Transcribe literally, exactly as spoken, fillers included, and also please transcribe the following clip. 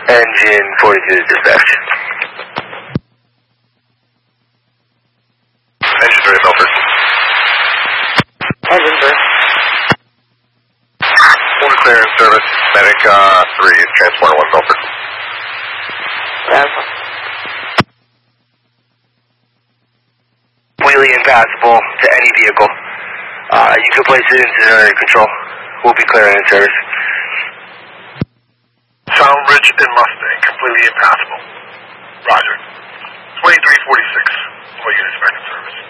Engine forty-two to dispatch. Engine three, Milford. Engine three. Full clear in service. Medic uh, three, transporter one, Milford. Alpha. Wheelie impassable to any vehicle. Uh, you can place it into generator control. We'll be clearing in service. Sound Ridge and Mustang, completely impassable. Roger. twenty-three forty-six. All units back in service.